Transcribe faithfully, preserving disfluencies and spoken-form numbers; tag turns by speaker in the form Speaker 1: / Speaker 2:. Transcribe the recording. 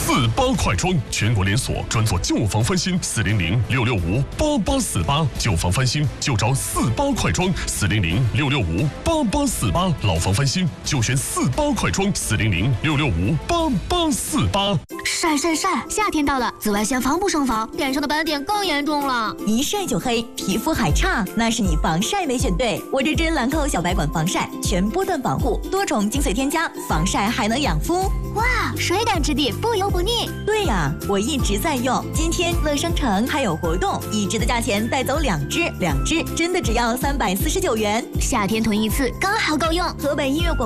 Speaker 1: 四八快装，全国连锁，专做旧房翻新。四零零六六五八八四八，旧房翻新就找四八快装。四零零六六五八八四八，老房翻新就选四八快装。四零零六六五八八四八。
Speaker 2: 晒晒晒！夏天到了，紫外线防不胜防，脸上的斑点更严重了。
Speaker 3: 一晒就黑，皮肤还差，那是你防晒没选对。我这支兰蔻小白管防晒，全波段防护，多重精髓添加，防晒还能养肤。
Speaker 2: 哇，水感质地，不油不腻。
Speaker 3: 对呀，我一直在用。今天乐商城还有活动，一支的价钱带走两支，两支真的只要三百四十九元。
Speaker 2: 夏天囤一次刚好够用。
Speaker 3: 河北音乐广播